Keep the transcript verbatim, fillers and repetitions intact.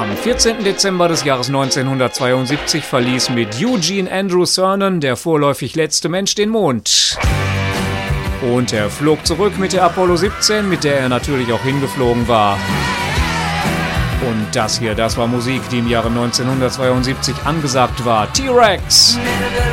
Am vierzehnten Dezember des Jahres neunzehnhundertzweiundsiebzig verließ mit Eugene Andrew Cernan, der vorläufig letzte Mensch, den Mond. Und er flog zurück mit der Apollo siebzehn, mit der er natürlich auch hingeflogen war. Und das hier, das war Musik, die im Jahre neunzehnhundertzweiundsiebzig angesagt war. T-Rex!